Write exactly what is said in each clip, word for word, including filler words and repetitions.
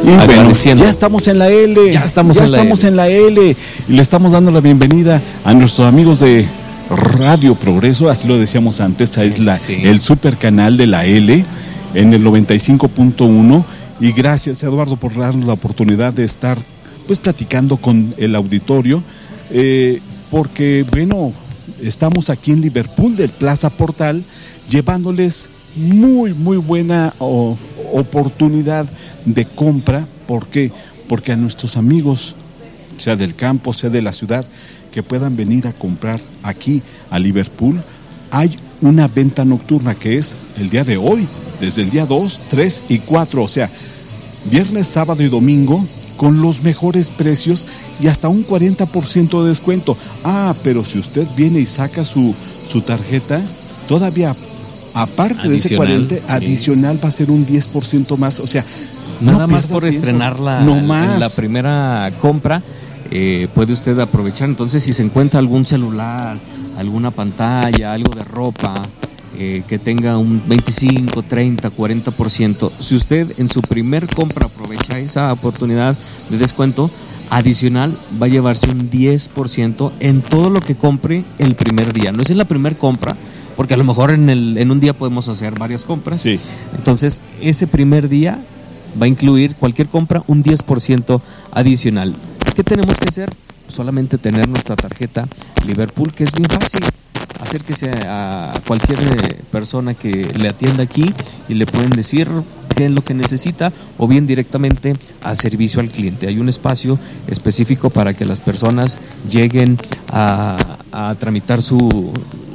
Y agradeciendo. Bueno, ya estamos en la L. Ya estamos, ya en, estamos la en la L. Y le estamos dando la bienvenida a nuestros amigos de Radio Progreso. Así lo decíamos antes. Es la, sí. el super canal de la L en el noventa y cinco punto uno. Y gracias, Eduardo, por darnos la oportunidad de estar pues platicando con el auditorio. Eh, porque, bueno, estamos aquí en Liverpool del Plaza Portal llevándoles muy, muy buena oh, oportunidad de compra. ¿Por qué? Porque a nuestros amigos, sea del campo, sea de la ciudad, que puedan venir a comprar aquí a Liverpool, hay una venta nocturna que es el día de hoy, desde el día dos, tres y cuatro, o sea, viernes, sábado y domingo, con los mejores precios y hasta un cuarenta por ciento de descuento. Ah, pero si usted viene y saca su, su tarjeta, todavía aparte adicional, de ese cuarenta, sí. adicional va a ser un diez por ciento más, o sea, nada no más por tiempo. estrenar la, no más. la primera compra, eh, puede usted aprovechar. Entonces, si se encuentra algún celular, alguna pantalla, algo de ropa, eh, que tenga un veinticinco, treinta, cuarenta por ciento, si usted en su primer compra aprovecha esa oportunidad de descuento, adicional va a llevarse un diez por ciento en todo lo que compre el primer día. No es en la primera compra, porque a lo mejor en, el, en un día podemos hacer varias compras. Sí. Entonces, ese primer día va a incluir cualquier compra un diez por ciento adicional. ¿Qué tenemos que hacer? Solamente tener nuestra tarjeta Liverpool, que es bien fácil. Acérquese a cualquier persona que le atienda aquí y le pueden decir qué es lo que necesita, o bien directamente a servicio al cliente. Hay un espacio específico para que las personas lleguen a, a tramitar su,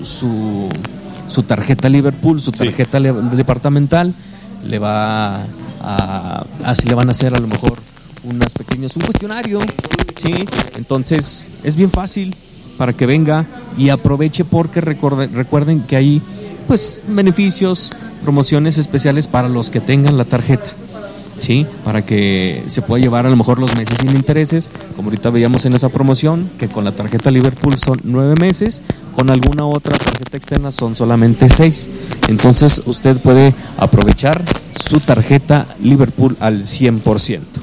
su, su tarjeta Liverpool, su tarjeta sí. departamental. Le va a, así le van a hacer a lo mejor unas pequeñas, un cuestionario, ¿sí? Entonces es bien fácil para que venga y aproveche, porque recuerden, recuerden que hay pues beneficios, promociones especiales para los que tengan la tarjeta, ¿sí? Para que se pueda llevar a lo mejor los meses sin intereses, como ahorita veíamos en esa promoción, que con la tarjeta Liverpool son nueve meses, con alguna otra tarjeta externa son solamente seis. Entonces usted puede aprovechar su tarjeta Liverpool al cien por ciento.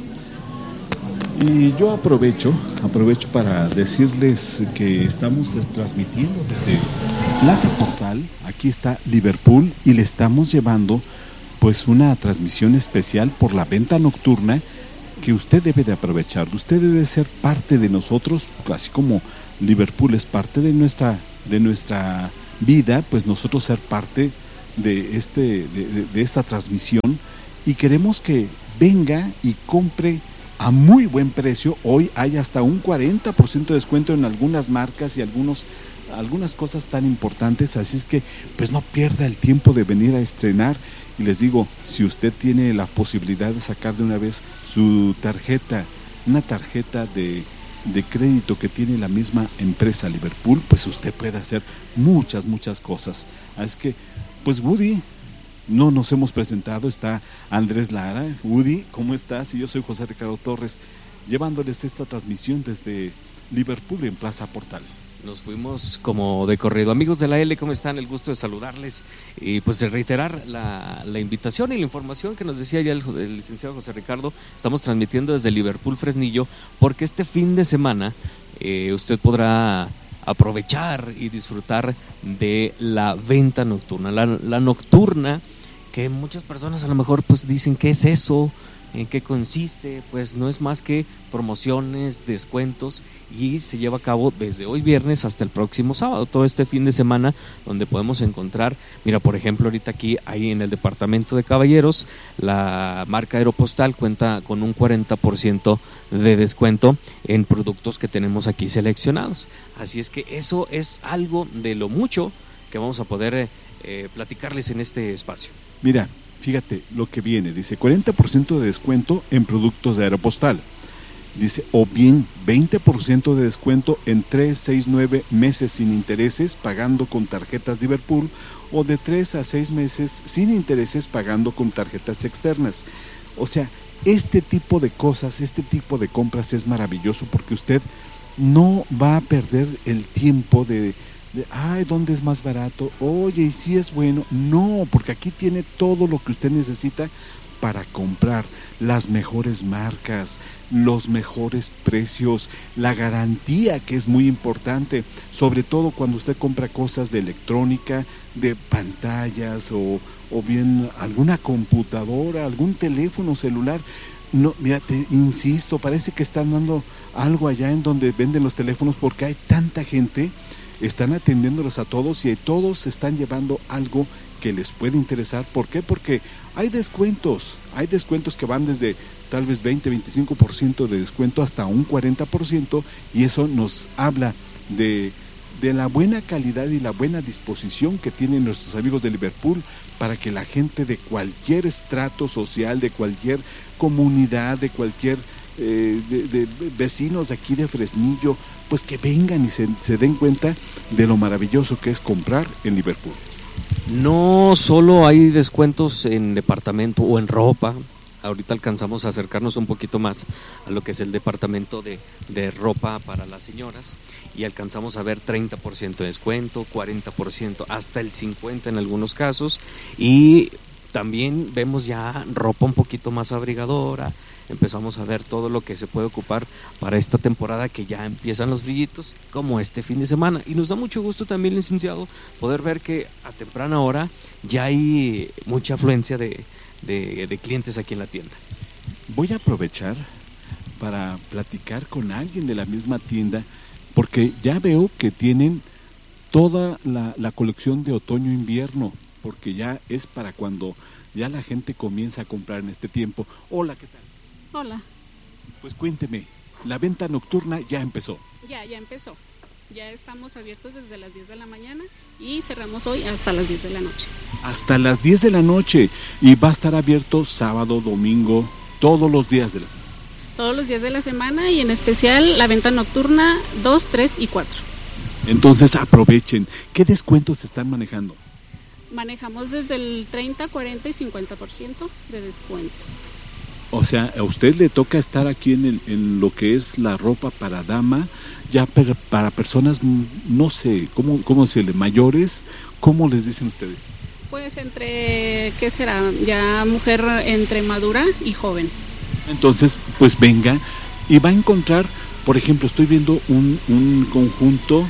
Y yo aprovecho, aprovecho para decirles que estamos transmitiendo desde Plaza Portal. Aquí está Liverpool y le estamos llevando pues una transmisión especial por la venta nocturna que usted debe de aprovechar. Usted debe ser parte de nosotros, así como Liverpool es parte de nuestra, de nuestra vida, pues nosotros ser parte de, este, de, de, de esta transmisión, y queremos que venga y compre a muy buen precio. Hoy hay hasta un cuarenta por ciento de descuento en algunas marcas y algunos, algunas cosas tan importantes, así es que pues no pierda el tiempo de venir a estrenar. Y les digo, si usted tiene la posibilidad de sacar de una vez su tarjeta, una tarjeta de, de crédito que tiene la misma empresa Liverpool, pues usted puede hacer muchas, muchas cosas. Así que, pues Woody, no nos hemos presentado, está Andrés Lara. Woody, ¿cómo estás? Y yo soy José Ricardo Torres, llevándoles esta transmisión desde Liverpool en Plaza Portal. Nos fuimos como de corrido. Amigos de la L, ¿cómo están? El gusto de saludarles y pues de reiterar la, la invitación y la información que nos decía ya el, el licenciado José Ricardo. Estamos transmitiendo desde Liverpool Fresnillo, porque este fin de semana eh, usted podrá aprovechar y disfrutar de la venta nocturna. La, la nocturna, que muchas personas a lo mejor pues dicen, ¿qué es eso? ¿En qué consiste? Pues no es más que promociones, descuentos, y se lleva a cabo desde hoy viernes hasta el próximo sábado, todo este fin de semana, donde podemos encontrar, mira, por ejemplo, ahorita aquí, ahí en el departamento de Caballeros, la marca Aeropostal cuenta con un cuarenta por ciento de descuento en productos que tenemos aquí seleccionados. Así es que eso es algo de lo mucho que vamos a poder eh, platicarles en este espacio. Mira, fíjate lo que viene, dice cuarenta por ciento de descuento en productos de Aeropostal, dice, o bien veinte por ciento de descuento en tres, seis, nueve meses sin intereses pagando con tarjetas Liverpool, o de tres a seis meses sin intereses pagando con tarjetas externas. O sea, este tipo de cosas, este tipo de compras es maravilloso, porque usted no va a perder el tiempo de De, ay, ¿dónde es más barato? Oye, ¿y si es bueno? No, porque aquí tiene todo lo que usted necesita para comprar las mejores marcas, los mejores precios, la garantía, que es muy importante, sobre todo cuando usted compra cosas de electrónica, de pantallas o, o bien alguna computadora, algún teléfono celular. No, mira, te insisto, parece que están dando algo allá en donde venden los teléfonos, porque hay tanta gente, están atendiéndolos a todos y todos están llevando algo que les puede interesar. ¿Por qué? Porque hay descuentos, hay descuentos que van desde tal vez veinte, veinticinco por ciento de descuento hasta un cuarenta por ciento, y eso nos habla de, de la buena calidad y la buena disposición que tienen nuestros amigos de Liverpool para que la gente de cualquier estrato social, de cualquier comunidad, de cualquier eh, de, de vecinos aquí de Fresnillo, pues que vengan y se, se den cuenta de lo maravilloso que es comprar en Liverpool. No solo hay descuentos en departamento o en ropa, ahorita alcanzamos a acercarnos un poquito más a lo que es el departamento de, de ropa para las señoras, y alcanzamos a ver treinta por ciento de descuento, cuarenta por ciento, hasta el cincuenta por ciento en algunos casos, y también vemos ya ropa un poquito más abrigadora. Empezamos a ver todo lo que se puede ocupar para esta temporada, que ya empiezan los brillitos, como este fin de semana. Y nos da mucho gusto también, licenciado, poder ver que a temprana hora ya hay mucha afluencia de, de, de clientes aquí en la tienda. Voy a aprovechar para platicar con alguien de la misma tienda, porque ya veo que tienen toda la, la colección de otoño-invierno, porque ya es para cuando ya la gente comienza a comprar en este tiempo. Hola, ¿qué tal? Hola. Pues cuénteme, la venta nocturna ya empezó. Ya, ya empezó. Ya estamos abiertos desde las diez de la mañana y cerramos hoy hasta las diez de la noche. Hasta las diez de la noche. Y va a estar abierto sábado, domingo, todos los días de la semana. Todos los días de la semana, y en especial la venta nocturna dos, tres y cuatro. Entonces aprovechen. ¿Qué descuentos se están manejando? Manejamos desde el treinta, cuarenta y cincuenta por ciento de descuento. O sea, a usted le toca estar aquí en, el, en lo que es la ropa para dama, ya per, para personas, no sé, ¿cómo, cómo se le mayores? ¿Cómo les dicen ustedes? Pues entre, ¿qué será? Ya mujer entre madura y joven. Entonces, pues venga y va a encontrar, por ejemplo, estoy viendo un, un conjunto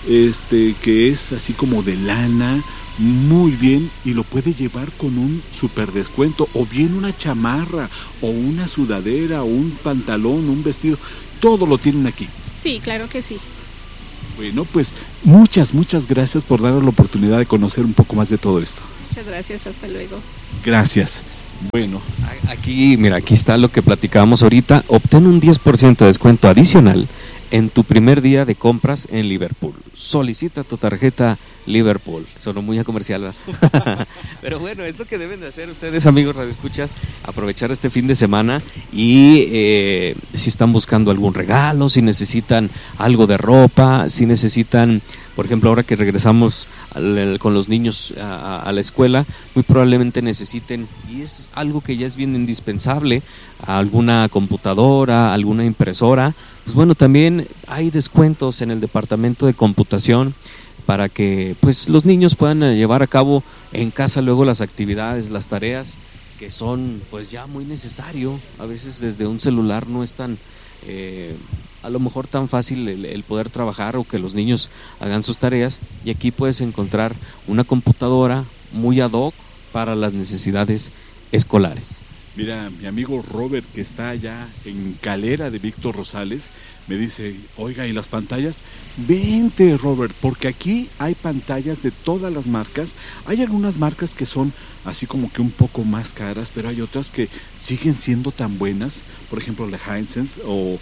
este que es así como de lana, muy bien, y lo puede llevar con un super descuento, o bien una chamarra, o una sudadera, o un pantalón, un vestido, todo lo tienen aquí. Sí, claro que sí. Bueno, pues muchas, muchas gracias por darnos la oportunidad de conocer un poco más de todo esto. Muchas gracias, hasta luego. Gracias. Bueno, aquí, mira, aquí está lo que platicábamos ahorita. Obtén un diez por ciento de descuento adicional en tu primer día de compras en Liverpool. Solicita tu tarjeta Liverpool. Sonó muy a comercial, ¿verdad? Pero bueno, es lo que deben de hacer ustedes, amigos radioescuchas, aprovechar este fin de semana y eh, si están buscando algún regalo, si necesitan algo de ropa, si necesitan, por ejemplo, ahora que regresamos al, con los niños a, a la escuela, muy probablemente necesiten, y es algo que ya es bien indispensable, alguna computadora, alguna impresora. Pues bueno, también hay descuentos en el departamento de computación para que pues los niños puedan llevar a cabo en casa luego las actividades, las tareas que son pues ya muy necesario. A veces desde un celular no es tan eh, a lo mejor tan fácil el, el poder trabajar o que los niños hagan sus tareas, y aquí puedes encontrar una computadora muy ad hoc para las necesidades escolares. Mira, mi amigo Robert, que está allá en Calera de Víctor Rosales, me dice, oiga, ¿y las pantallas? Vente, Robert, porque aquí hay pantallas de todas las marcas. Hay algunas marcas que son así como que un poco más caras, pero hay otras que siguen siendo tan buenas. Por ejemplo, la Hisense, o,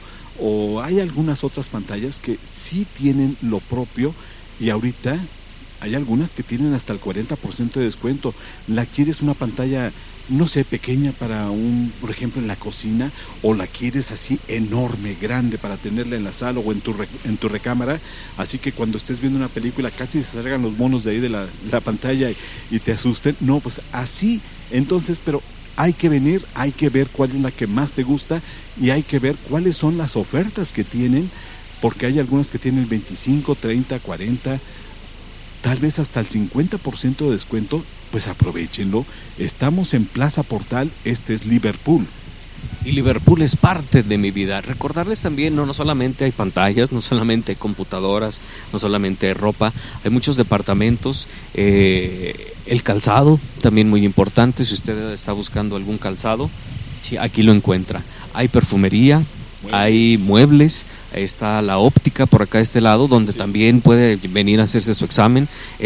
o hay algunas otras pantallas que sí tienen lo propio, y ahorita hay algunas que tienen hasta el cuarenta por ciento de descuento. ¿La quieres una pantalla, no sé, pequeña para un, por ejemplo, en la cocina, o la quieres así enorme, grande para tenerla en la sala o en tu, en tu recámara? Así que cuando estés viendo una película casi se salgan los monos de ahí de la, la pantalla y, y te asusten. No, pues así. Entonces, pero hay que venir, hay que ver cuál es la que más te gusta, y hay que ver cuáles son las ofertas que tienen, porque hay algunas que tienen veinticinco, treinta, cuarenta, tal vez hasta el cincuenta por ciento de descuento, pues aprovechenlo. Estamos en Plaza Portal, este es Liverpool. Y Liverpool es parte de mi vida. Recordarles también, no, no solamente hay pantallas, no solamente hay computadoras, no solamente hay ropa, hay muchos departamentos, eh, el calzado también muy importante, si usted está buscando algún calzado, sí, aquí lo encuentra. Hay perfumería, muebles. Hay muebles, está la óptica por acá de este lado, donde sí. también puede venir a hacerse su examen,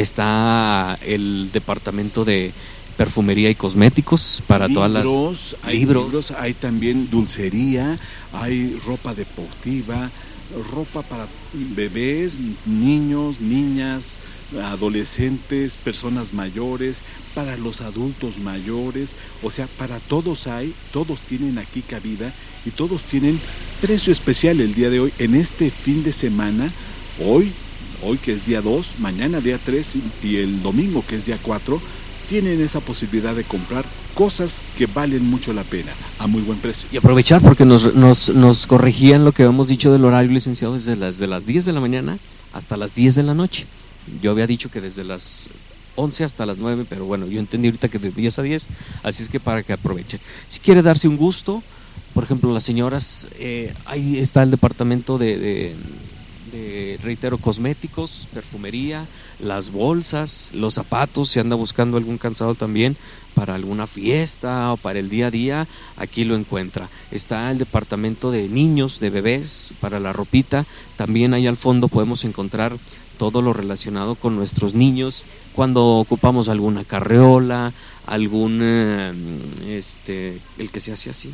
está el departamento de perfumería y cosméticos para libros, todas las hay libros. libros, hay también dulcería, hay ropa deportiva, ropa para bebés, niños, niñas, adolescentes, personas mayores, para los adultos mayores, o sea, para todos hay, todos tienen aquí cabida y todos tienen precio especial el día de hoy, en este fin de semana, hoy, hoy que es día dos, mañana día tres y el domingo que es día cuatro, tienen esa posibilidad de comprar cosas que valen mucho la pena, a muy buen precio. Y aprovechar porque nos, nos, nos corregían lo que habíamos dicho del horario, licenciado, desde las, de las diez de la mañana hasta las diez de la noche. Yo había dicho que desde las once hasta las nueve, pero bueno, yo entendí ahorita que de diez a diez, así es que para que aprovechen. Si quiere darse un gusto, por ejemplo, las señoras, eh, ahí está el departamento de... de de, reitero, cosméticos, perfumería, las bolsas, los zapatos, si anda buscando algún calzado también para alguna fiesta o para el día a día, aquí lo encuentra. Está el departamento de niños, de bebés, para la ropita, también ahí al fondo podemos encontrar todo lo relacionado con nuestros niños, cuando ocupamos alguna carreola, algún, eh, este, el que se hace así,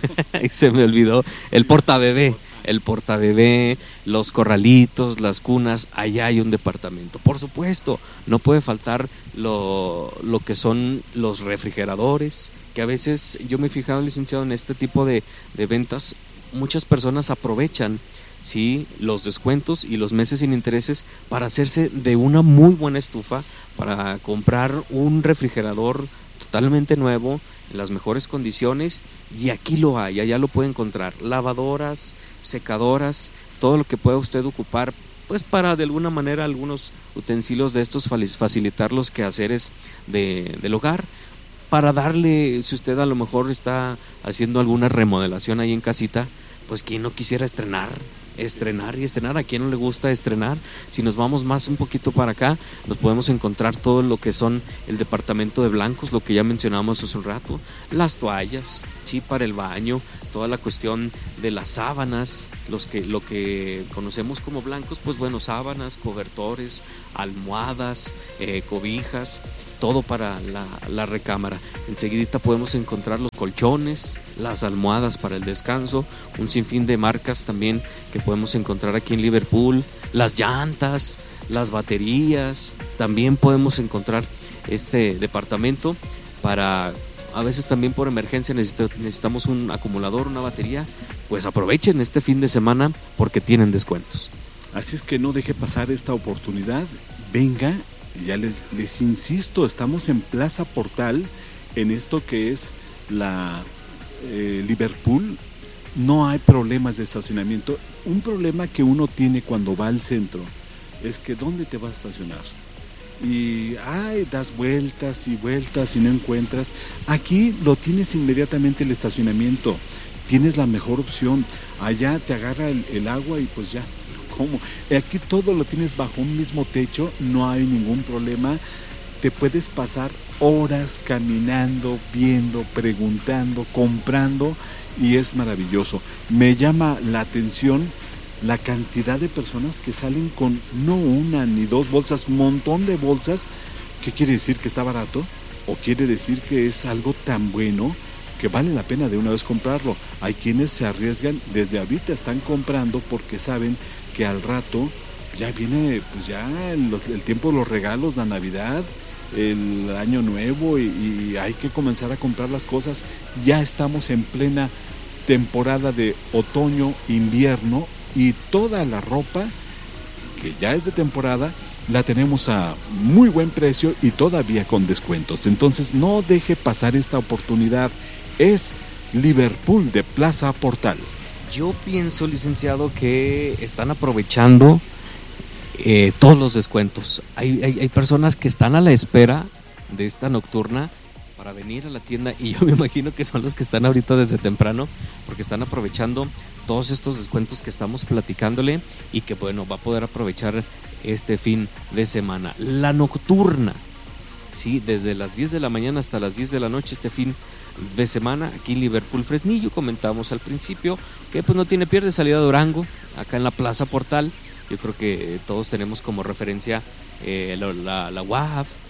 se me olvidó, el portabebé, el portabebé, los corralitos, las cunas, allá hay un departamento. Por supuesto, no puede faltar lo, lo que son los refrigeradores, que a veces yo me he fijado, licenciado, en este tipo de, de ventas, muchas personas aprovechan, sí, los descuentos y los meses sin intereses para hacerse de una muy buena estufa, para comprar un refrigerador totalmente nuevo, en las mejores condiciones, y aquí lo hay, allá lo puede encontrar, lavadoras, secadoras, todo lo que pueda usted ocupar, pues para de alguna manera algunos utensilios de estos facilitar los quehaceres de, del hogar, para darle, si usted a lo mejor está haciendo alguna remodelación ahí en casita, pues quien no quisiera estrenar, estrenar y estrenar, a quien no le gusta estrenar. Si nos vamos más un poquito para acá, nos podemos encontrar todo lo que son el departamento de blancos, lo que ya mencionamos hace un rato, las toallas, sí, para el baño, toda la cuestión de las sábanas, los que, lo que conocemos como blancos, pues bueno, sábanas, cobertores, almohadas, eh, cobijas, todo para la, la recámara. Enseguidita podemos encontrar los colchones, las almohadas para el descanso, un sinfín de marcas también que podemos encontrar aquí en Liverpool, las llantas, las baterías, también podemos encontrar este departamento para, a veces también por emergencia necesitamos un acumulador, una batería, pues aprovechen este fin de semana porque tienen descuentos. Así es que no deje pasar esta oportunidad, venga. Ya les, les insisto, estamos en Plaza Portal, en esto que es la eh, Liverpool. No hay problemas de estacionamiento. Un problema que uno tiene cuando va al centro es que ¿dónde te vas a estacionar? Y ay, das vueltas y vueltas y no encuentras. Aquí lo tienes inmediatamente el estacionamiento, tienes la mejor opción. Allá te agarra el, el agua y pues ya. ¿Cómo? Aquí todo lo tienes bajo un mismo techo, no hay ningún problema. Te puedes pasar horas caminando, viendo, preguntando, comprando y es maravilloso. Me llama la atención la cantidad de personas que salen con no una ni dos bolsas, un montón de bolsas. ¿Qué quiere decir? ¿Que está barato? ¿O quiere decir que es algo tan bueno que vale la pena de una vez comprarlo? Hay quienes se arriesgan, desde ahorita están comprando porque saben que al rato ya viene pues ya el, el tiempo de los regalos, la Navidad, el Año Nuevo y, y hay que comenzar a comprar las cosas. Ya estamos en plena temporada de otoño, invierno y toda la ropa que ya es de temporada la tenemos a muy buen precio y todavía con descuentos. Entonces no deje pasar esta oportunidad. Es Liverpool de Plaza Portal. Yo pienso, licenciado, que están aprovechando eh, todos los descuentos. Hay, hay, hay personas que están a la espera de esta nocturna para venir a la tienda, y yo me imagino que son los que están ahorita desde temprano, porque están aprovechando todos estos descuentos que estamos platicándole, y que bueno, va a poder aprovechar este fin de semana. La nocturna, sí, desde las diez de la mañana hasta las diez de la noche este fin de semana, aquí en Liverpool Fresnillo. Comentamos al principio que pues no tiene pierde, salida a Durango, acá en la Plaza Portal. Yo creo que todos tenemos como referencia eh, la, la, la U A F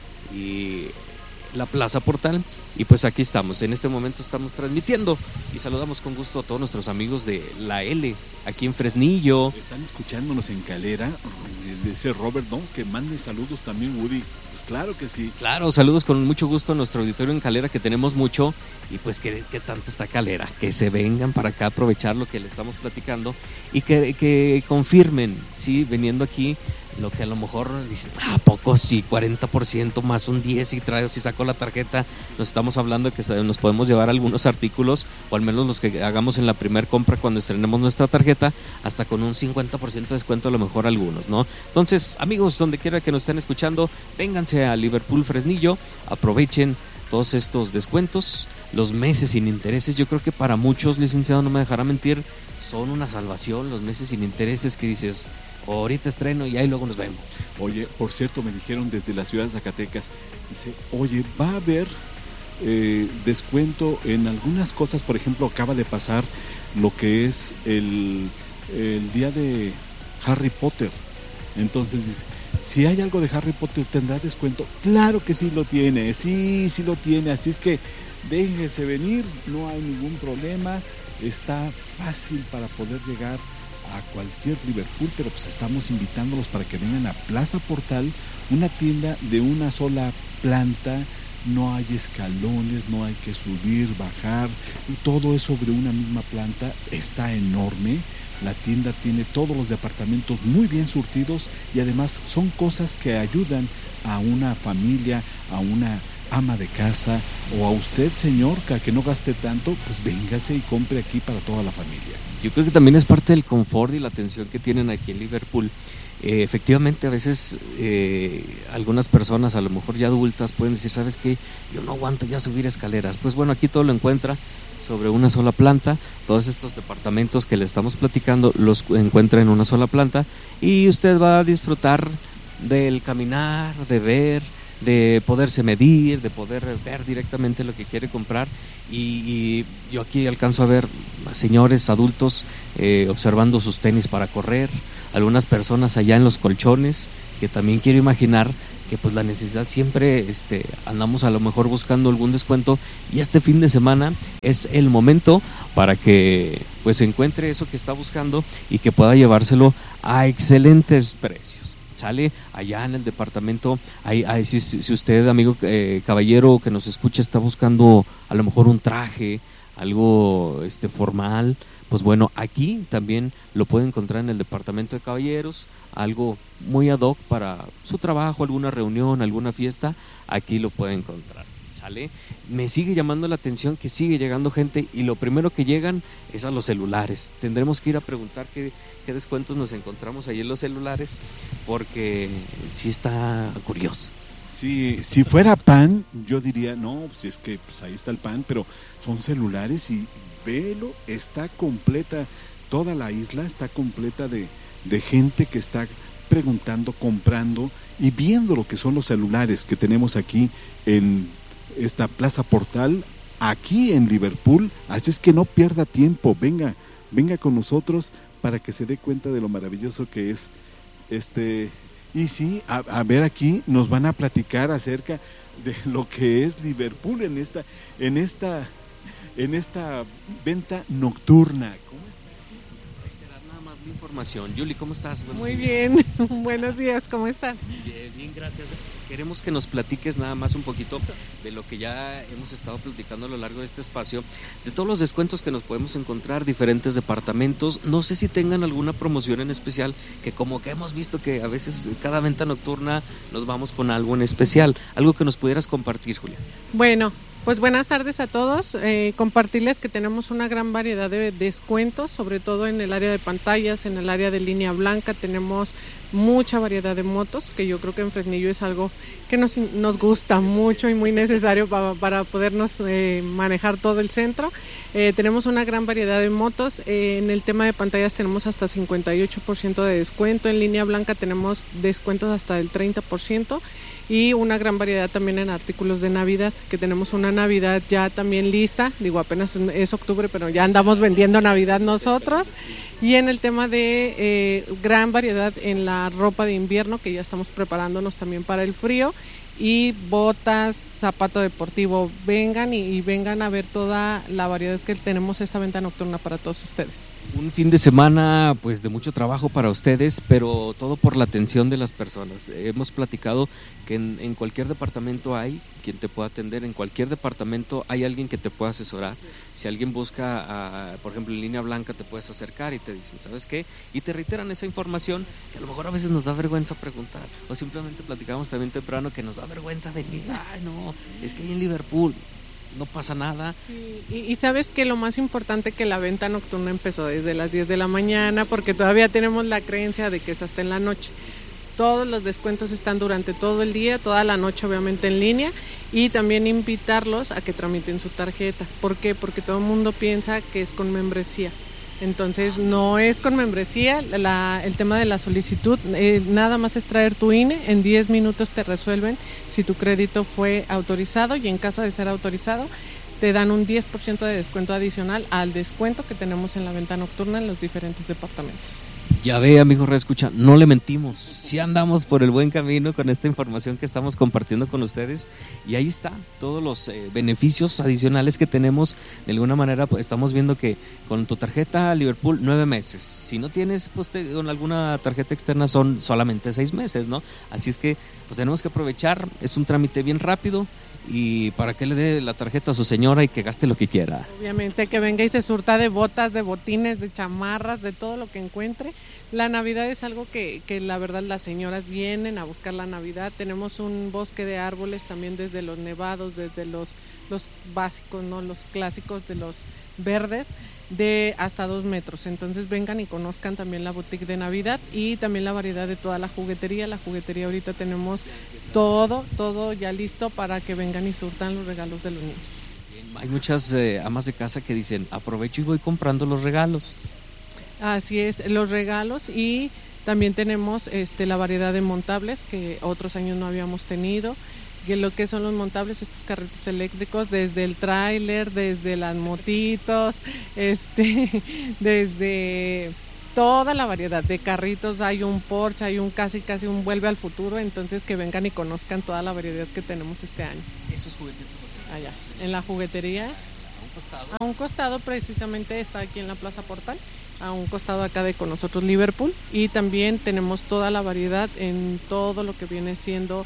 y la Plaza Portal, y pues aquí estamos, en este momento estamos transmitiendo, y saludamos con gusto a todos nuestros amigos de la L, aquí en Fresnillo. Están escuchándonos en Calera, dice Robert, ¿no? Que mande saludos también, Woody. Pues claro que sí. Claro, saludos con mucho gusto a nuestro auditorio en Calera, que tenemos mucho, y pues que, que tanto está Calera, que se vengan para acá a aprovechar lo que le estamos platicando, y que, que confirmen, sí, veniendo aquí, lo que a lo mejor dicen, ¿a poco sí? cuarenta por ciento más un diez y traigo, si saco la tarjeta, nos estamos hablando de que nos podemos llevar algunos artículos, o al menos los que hagamos en la primera compra cuando estrenemos nuestra tarjeta, hasta con un cincuenta por ciento de descuento, a lo mejor algunos, ¿no? Entonces, amigos, donde quiera que nos estén escuchando, vénganse a Liverpool Fresnillo, aprovechen todos estos descuentos, los meses sin intereses. Yo creo que para muchos, licenciado, no me dejará mentir, son una salvación los meses sin intereses, que dices, ahorita estreno y ahí luego nos vemos. Oye, por cierto, me dijeron desde la ciudad de Zacatecas, dice, oye, va a haber eh, descuento en algunas cosas. Por ejemplo, acaba de pasar lo que es el, el día de Harry Potter. Entonces dice, si hay algo de Harry Potter, ¿tendrá descuento? Claro que sí lo tiene, sí, sí lo tiene, así es que déjense venir, no hay ningún problema, está fácil para poder llegar a cualquier Liverpool, pero pues estamos invitándolos para que vengan a Plaza Portal, una tienda de una sola planta, no hay escalones, no hay que subir, bajar, y todo es sobre una misma planta, está enorme. La tienda tiene todos los departamentos muy bien surtidos, y además son cosas que ayudan a una familia, a una ama de casa, o a usted, señor, que, que no gaste tanto, pues véngase y compre aquí para toda la familia. Yo creo que también es parte del confort y la atención que tienen aquí en Liverpool. Eh, efectivamente, a veces eh, algunas personas, a lo mejor ya adultas, pueden decir, ¿sabes qué? Yo no aguanto ya subir escaleras. Pues bueno, aquí todo lo encuentra sobre una sola planta. Todos estos departamentos que le estamos platicando los encuentra en una sola planta, y usted va a disfrutar del caminar, de ver, de poderse medir, de poder ver directamente lo que quiere comprar. Y, y yo aquí alcanzo a ver a señores adultos eh, observando sus tenis para correr, algunas personas allá en los colchones, que también quiero imaginar que pues la necesidad siempre este, andamos a lo mejor buscando algún descuento, y este fin de semana es el momento para que pues encuentre eso que está buscando y que pueda llevárselo a excelentes precios. Sale allá en el departamento, hay, hay, si, si usted, amigo eh, caballero que nos escucha, está buscando a lo mejor un traje, algo este formal, pues bueno, aquí también lo puede encontrar en el departamento de caballeros, algo muy ad hoc para su trabajo, alguna reunión, alguna fiesta, aquí lo puede encontrar. ¿Sale? Me sigue llamando la atención que sigue llegando gente, y lo primero que llegan es a los celulares. Tendremos que ir a preguntar qué, qué descuentos nos encontramos ahí en los celulares, porque sí está curioso. Sí, si fuera pan, yo diría, no, pues es que pues ahí está el pan, pero son celulares, y velo, está completa, toda la isla está completa de, de gente que está preguntando, comprando y viendo lo que son los celulares que tenemos aquí en esta Plaza Portal, aquí en Liverpool. Así es que no pierda tiempo, venga, venga con nosotros para que se dé cuenta de lo maravilloso que es este. Y sí, a, a ver, aquí nos van a platicar acerca de lo que es Liverpool en esta, en esta, en esta venta nocturna. ¿Cómo estás? Nada más la información. Yuli, ¿cómo estás? Buenos Muy días. Bien, buenos días, ¿cómo están? Bien, bien, gracias. Queremos que nos platiques nada más un poquito de lo que ya hemos estado platicando a lo largo de este espacio, de todos los descuentos que nos podemos encontrar, diferentes departamentos. No sé si tengan alguna promoción en especial, que como que hemos visto que a veces cada venta nocturna nos vamos con algo en especial, algo que nos pudieras compartir, Julia. Bueno, pues buenas tardes a todos. Eh, compartirles que tenemos una gran variedad de descuentos, sobre todo en el área de pantallas, en el área de línea blanca. Tenemos mucha variedad de motos, que yo creo que en Fresnillo es algo que nos, nos gusta mucho y muy necesario para, para podernos eh, manejar todo el centro. Eh, tenemos una gran variedad de motos, eh, en el tema de pantallas tenemos hasta cincuenta y ocho por ciento de descuento, en línea blanca tenemos descuentos hasta del treinta por ciento y una gran variedad también en artículos de Navidad, que tenemos una Navidad ya también lista, digo apenas es octubre, pero ya andamos vendiendo Navidad nosotros. Y en el tema de eh, gran variedad en la ropa de invierno, que ya estamos preparándonos también para el frío, y botas, zapato deportivo, vengan y, y vengan a ver toda la variedad que tenemos esta venta nocturna para todos ustedes. Un fin de semana pues de mucho trabajo para ustedes, pero todo por la atención de las personas. Hemos platicado que en, en cualquier departamento hay quien te pueda atender, en cualquier departamento hay alguien que te pueda asesorar. Si alguien busca, uh, por ejemplo, en línea blanca, te puedes acercar y te dicen, ¿sabes qué? Y te reiteran esa información que a lo mejor a veces nos da vergüenza preguntar, o simplemente platicamos también temprano que nos da vergüenza venir, ay no, es que ahí en Liverpool no pasa nada. Sí, y, y sabes que lo más importante, que la venta nocturna empezó desde las diez de la mañana, porque todavía tenemos la creencia de que es hasta en la noche. Todos los descuentos están durante todo el día, toda la noche obviamente en línea, y también invitarlos a que tramiten su tarjeta. ¿Por qué? Porque todo el mundo piensa que es con membresía. Entonces no es con membresía, la, el tema de la solicitud, eh, nada más es traer tu I N E, en diez minutos te resuelven si tu crédito fue autorizado, y en caso de ser autorizado te dan un diez por ciento de descuento adicional al descuento que tenemos en la venta nocturna en los diferentes departamentos. Ya ve, amigo reescucha, no le mentimos, sí andamos por el buen camino con esta información que estamos compartiendo con ustedes, y ahí está, todos los eh, beneficios adicionales que tenemos. De alguna manera pues, estamos viendo que con tu tarjeta Liverpool nueve meses, si no tienes pues te, con alguna tarjeta externa son solamente seis meses, ¿no? Así es que pues tenemos que aprovechar, es un trámite bien rápido, y para que le dé la tarjeta a su señora y que gaste lo que quiera. Obviamente que venga y se surta de botas, de botines, de chamarras, de todo lo que encuentre. La Navidad es algo que, que la verdad las señoras vienen a buscar la Navidad. Tenemos un bosque de árboles también, desde los nevados, desde los, los básicos, ¿no? Los clásicos de los verdes, de hasta dos metros. Entonces vengan y conozcan también la boutique de Navidad y también la variedad de toda la juguetería. La juguetería ahorita tenemos todo, todo ya listo para que vengan y surtan los regalos de los niños. Hay muchas eh, amas de casa que dicen, aprovecho y voy comprando los regalos. Así es, los regalos, y también tenemos este, la variedad de montables que otros años no habíamos tenido. Que lo que son los montables, estos carritos eléctricos, desde el tráiler, desde las motitos, este, desde toda la variedad de carritos. Hay un Porsche, hay un casi casi un Vuelve al Futuro, entonces que vengan y conozcan toda la variedad que tenemos este año. Esos juguetitos allá, en la juguetería, a un costado. A un costado precisamente está aquí en la Plaza Portal, a un costado acá de con nosotros Liverpool, y también tenemos toda la variedad en todo lo que viene siendo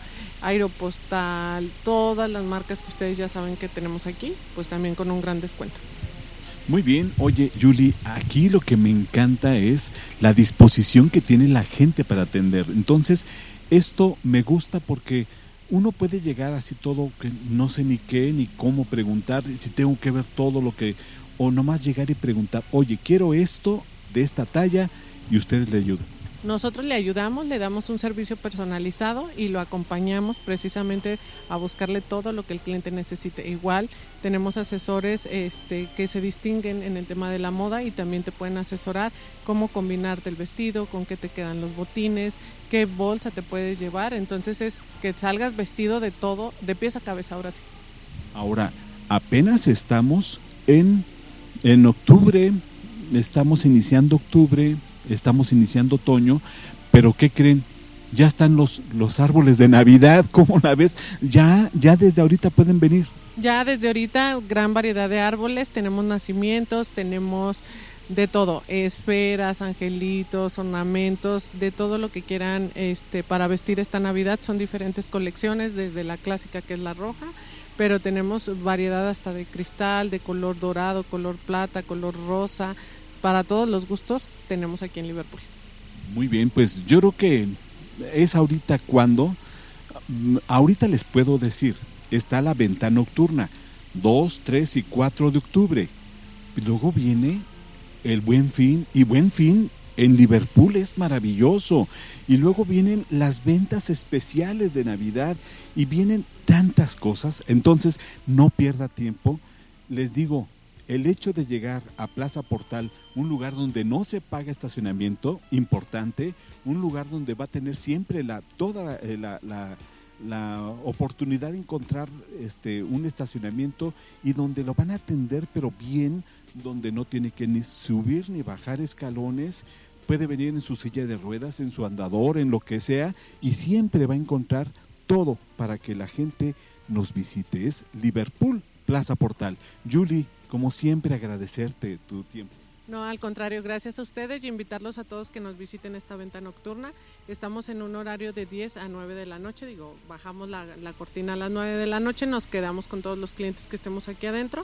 Aeropostal, todas las marcas que ustedes ya saben que tenemos aquí, pues también con un gran descuento. Muy bien, oye Yuli, aquí lo que me encanta es la disposición que tiene la gente para atender. Entonces, esto me gusta porque uno puede llegar así todo, que no sé ni qué, ni cómo preguntar, si tengo que ver todo lo que, o nomás llegar y preguntar, oye, quiero esto de esta talla, y ustedes le ayudan. Nosotros le ayudamos, le damos un servicio personalizado y lo acompañamos precisamente a buscarle todo lo que el cliente necesite. Igual tenemos asesores este, que se distinguen en el tema de la moda y también te pueden asesorar cómo combinarte el vestido, con qué te quedan los botines, qué bolsa te puedes llevar. Entonces es que salgas vestido de todo, de pies a cabeza, ahora sí. Ahora, apenas estamos en, en octubre, estamos iniciando octubre, estamos iniciando otoño, pero ¿qué creen? Ya están los, los árboles de Navidad, como una vez, ya, ya desde ahorita pueden venir. Ya desde ahorita, gran variedad de árboles, tenemos nacimientos, tenemos de todo, esferas, angelitos, ornamentos, de todo lo que quieran este, para vestir esta Navidad. Son diferentes colecciones, desde la clásica que es la roja, pero tenemos variedad hasta de cristal, de color dorado, color plata, color rosa. Para todos los gustos tenemos aquí en Liverpool. Muy bien, pues yo creo que es ahorita cuando, ahorita les puedo decir, está la venta nocturna, dos, tres y cuatro de octubre. Y luego viene el Buen Fin, y Buen Fin en Liverpool es maravilloso. Y luego vienen las ventas especiales de Navidad y vienen tantas cosas. Entonces, no pierda tiempo. Les digo, el hecho de llegar a Plaza Portal, un lugar donde no se paga estacionamiento, importante, un lugar donde va a tener siempre la toda la, la, la oportunidad de encontrar este un estacionamiento y donde lo van a atender pero bien, donde no tiene que ni subir ni bajar escalones, puede venir en su silla de ruedas, en su andador, en lo que sea, y siempre va a encontrar todo para que la gente nos visite. Es Liverpool, Plaza Portal. Julie, como siempre, agradecerte tu tiempo. No, al contrario, gracias a ustedes y invitarlos a todos que nos visiten esta venta nocturna. Estamos en un horario de diez a nueve de la noche, digo, bajamos la, la cortina a las nueve de la noche, nos quedamos con todos los clientes que estemos aquí adentro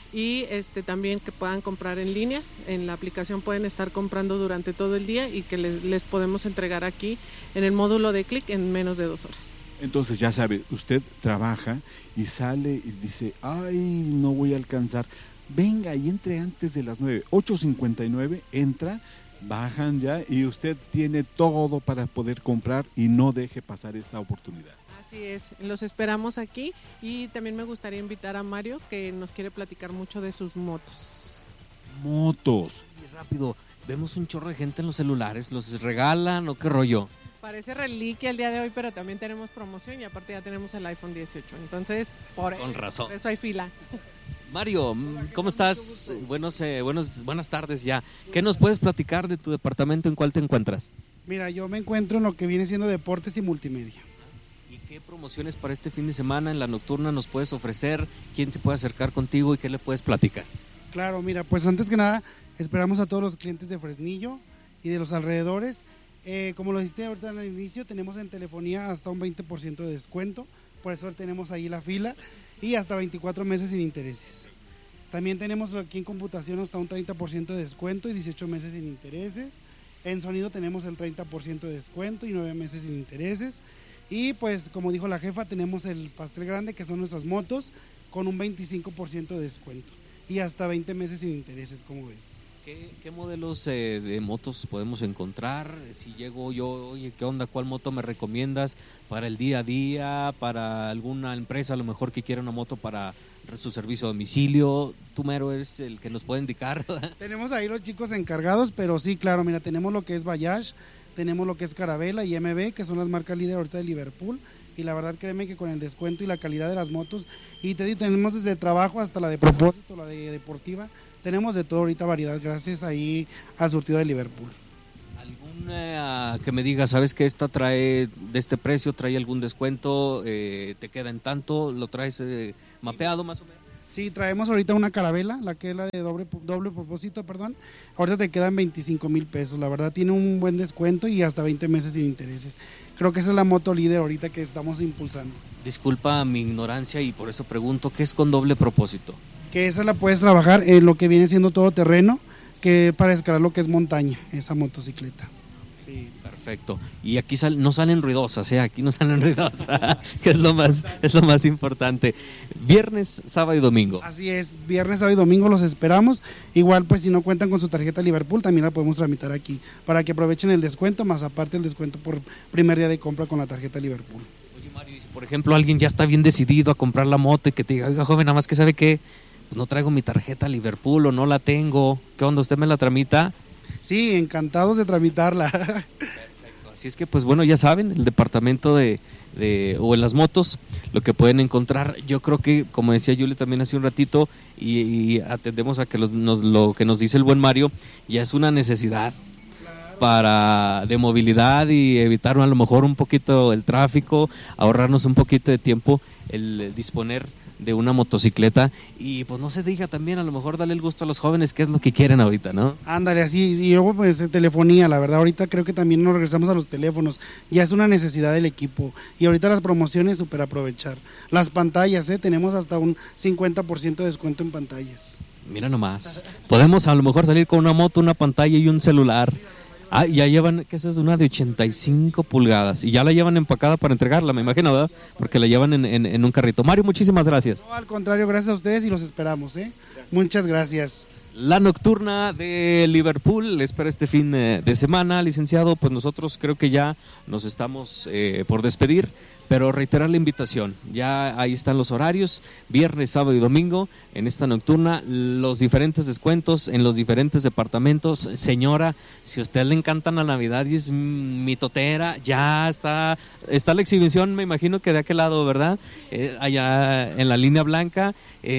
y este también que puedan comprar en línea, en la aplicación pueden estar comprando durante todo el día y que les, les podemos entregar aquí en el módulo de clic en menos de dos horas. Entonces ya sabe, usted trabaja y sale y dice, ay, no voy a alcanzar. Venga y entre antes de las nueve, ocho cincuenta y nueve, entra, bajan ya y usted tiene todo para poder comprar y no deje pasar esta oportunidad. Así es, los esperamos aquí y también me gustaría invitar a Mario que nos quiere platicar mucho de sus motos. Motos. Y rápido, vemos un chorro de gente en los celulares, ¿los regalan o qué rollo? Parece reliquia el día de hoy, pero también tenemos promoción y aparte ya tenemos el iPhone dieciocho, entonces por, Con razón. por eso hay fila. Mario, ¿cómo estás? Buenos, eh, buenos, buenas tardes ya. ¿Qué nos puedes platicar de tu departamento? ¿En cuál te encuentras? Mira, yo me encuentro en lo que viene siendo deportes y multimedia. ¿Y qué promociones para este fin de semana en la nocturna nos puedes ofrecer? ¿Quién se puede acercar contigo y qué le puedes platicar? Claro, mira, pues antes que nada esperamos a todos los clientes de Fresnillo y de los alrededores. Eh, como lo dijiste ahorita al inicio, tenemos en telefonía hasta un veinte por ciento de descuento, por eso tenemos ahí la fila y hasta veinticuatro meses sin intereses. También tenemos aquí en computación hasta un treinta por ciento de descuento y dieciocho meses sin intereses. En sonido tenemos el treinta por ciento de descuento y nueve meses sin intereses. Y pues como dijo la jefa, tenemos el pastel grande que son nuestras motos con un veinticinco por ciento de descuento y hasta veinte meses sin intereses, como ves. ¿Qué, qué modelos eh, de motos podemos encontrar? Si llego yo, oye, ¿qué onda? ¿Cuál moto me recomiendas para el día a día? Para alguna empresa a lo mejor que quiera una moto para su servicio a domicilio. Tú mero eres el que nos puede indicar. Tenemos ahí los chicos encargados, pero sí, claro, mira, tenemos lo que es Bayash, tenemos lo que es Carabela y M B, que son las marcas líderes ahorita de Liverpool. Y la verdad, créeme que con el descuento y la calidad de las motos, y te digo, tenemos desde trabajo hasta la de propósito, la de deportiva, tenemos de todo ahorita variedad, gracias ahí al surtido de Liverpool. ¿Alguna que me diga, sabes que esta trae de este precio, trae algún descuento, eh, te queda en tanto, lo traes eh, mapeado más o menos? Sí, traemos ahorita una Carabela, la que es la de doble, doble propósito, perdón, ahorita te quedan veinticinco mil pesos, la verdad tiene un buen descuento y hasta veinte meses sin intereses. Creo que esa es la moto líder ahorita que estamos impulsando. Disculpa mi ignorancia y por eso pregunto, ¿qué es con doble propósito? Que esa la puedes trabajar en lo que viene siendo todo terreno, que para escalar lo que es montaña, esa motocicleta. Sí. Perfecto. Y aquí sal, no salen ruidosas, ¿eh? Aquí no salen ruidosas, que es lo más, es lo más importante. Viernes, sábado y domingo. Así es, viernes, sábado y domingo los esperamos. Igual, pues si no cuentan con su tarjeta Liverpool, también la podemos tramitar aquí, para que aprovechen el descuento, más aparte el descuento por primer día de compra con la tarjeta Liverpool. Oye, Mario, y si por ejemplo alguien ya está bien decidido a comprar la moto y que te diga, oiga, joven, nada más que sabe que pues no traigo mi tarjeta Liverpool o no la tengo, ¿qué onda? ¿Usted me la tramita? Sí, encantados de tramitarla. Perfecto. Así es que, pues bueno, ya saben, el departamento de, de o en las motos, lo que pueden encontrar, yo creo que, como decía Yuli también hace un ratito, y, y atendemos a que los, nos, lo que nos dice el buen Mario, ya es una necesidad para de movilidad y evitar a lo mejor un poquito el tráfico, ahorrarnos un poquito de tiempo, el disponer de una motocicleta y pues no se diga también a lo mejor darle el gusto a los jóvenes que es lo que quieren ahorita, ¿no? Ándale, así, y luego pues telefonía, la verdad ahorita creo que también nos regresamos a los teléfonos, ya es una necesidad del equipo y ahorita las promociones súper aprovechar, las pantallas, ¿eh? Tenemos hasta un cincuenta por ciento de descuento en pantallas. Mira nomás, podemos a lo mejor salir con una moto, una pantalla y un celular. Ah, ya llevan, que esa es una de ochenta y cinco pulgadas y ya la llevan empacada para entregarla, me imagino, ¿verdad? Porque la llevan en, en, en un carrito. Mario, muchísimas gracias. No, al contrario, gracias a ustedes y los esperamos, ¿eh? Muchas gracias. La nocturna de Liverpool espera este fin de semana, licenciado. Pues nosotros creo que ya nos estamos eh, por despedir, pero reiterar la invitación. Ya ahí están los horarios, viernes, sábado y domingo en esta nocturna, los diferentes descuentos en los diferentes departamentos. Señora, si a usted le encanta la Navidad y es mitotera, ya está, está la exhibición, me imagino que de aquel lado, ¿verdad? Eh, allá en la línea blanca,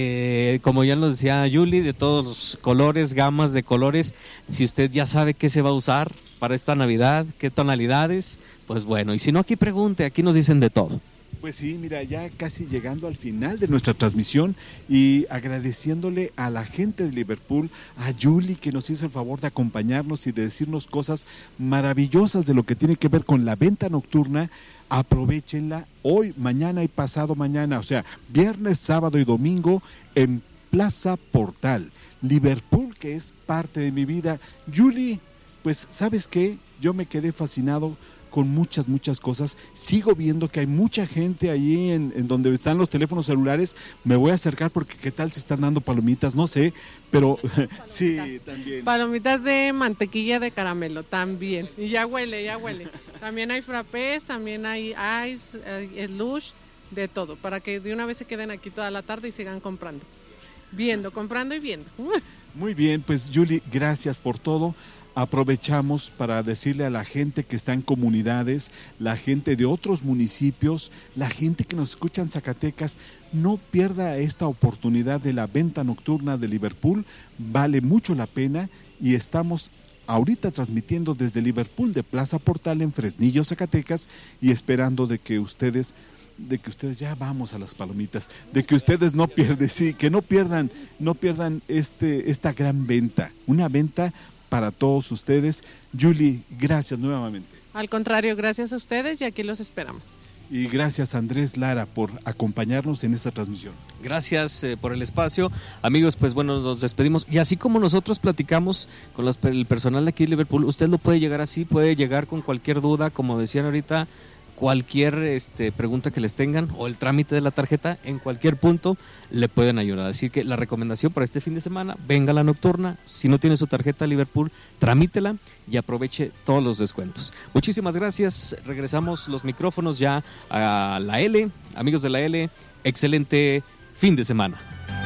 eh, como ya nos decía Julie, de todos los colores, gamas de colores. Si usted ya sabe qué se va a usar para esta Navidad, qué tonalidades, pues bueno, y si no, aquí pregunte, aquí nos dicen de todo. Pues sí, mira, ya casi llegando al final de nuestra transmisión y agradeciéndole a la gente de Liverpool, a Julie que nos hizo el favor de acompañarnos y de decirnos cosas maravillosas de lo que tiene que ver con la venta nocturna. Aprovéchenla hoy, mañana y pasado mañana, o sea, viernes, sábado y domingo en Plaza Portal. Liverpool, que es parte de mi vida. Julie, pues, ¿sabes qué? Yo me quedé fascinado con muchas, muchas cosas. Sigo viendo que hay mucha gente ahí en, en donde están los teléfonos celulares. Me voy a acercar porque qué tal si están dando palomitas, no sé, pero sí, también. Palomitas de mantequilla de caramelo, también. Y ya huele, ya huele. También hay frappés, también hay ice, hay slush, de todo, para que de una vez se queden aquí toda la tarde y sigan comprando. Viendo, comprando y viendo. Muy bien, pues Julie, gracias por todo. Aprovechamos para decirle a la gente que está en comunidades, la gente de otros municipios, la gente que nos escucha en Zacatecas, no pierda esta oportunidad de la venta nocturna de Liverpool, vale mucho la pena y estamos ahorita transmitiendo desde Liverpool de Plaza Portal en Fresnillo, Zacatecas, y esperando de que ustedes de que ustedes ya vamos a las palomitas, de que ustedes no pierden, sí, que no pierdan, no pierdan este esta gran venta, una venta para todos ustedes. Julie, gracias nuevamente. Al contrario, gracias a ustedes y aquí los esperamos. Y gracias Andrés Lara por acompañarnos en esta transmisión. Gracias eh, por el espacio. Amigos, pues bueno, nos despedimos. Y así como nosotros platicamos con las, el personal de aquí de Liverpool, usted lo puede llegar así, puede llegar con cualquier duda, como decían ahorita, cualquier este, pregunta que les tengan o el trámite de la tarjeta, en cualquier punto le pueden ayudar. Así que la recomendación para este fin de semana, venga a la nocturna, si no tiene su tarjeta Liverpool, tramítela y aproveche todos los descuentos. Muchísimas gracias, regresamos los micrófonos ya a la L, amigos de la L, excelente fin de semana.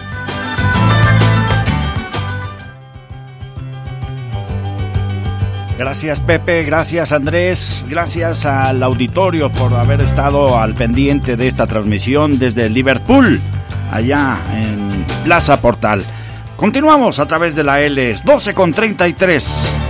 Gracias Pepe, gracias Andrés, gracias al auditorio por haber estado al pendiente de esta transmisión desde Liverpool, allá en Plaza Portal. Continuamos a través de la L, doce con treinta y tres.